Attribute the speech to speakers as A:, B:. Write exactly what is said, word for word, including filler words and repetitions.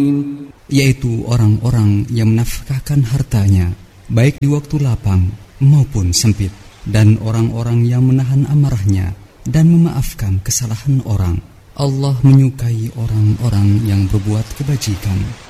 A: yaitu orang-orang yang menafkahkan hartanya baik di waktu lapang maupun sempit, dan orang-orang yang menahan amarahnya dan memaafkan kesalahan orang. Allah menyukai orang-orang yang berbuat kebajikan.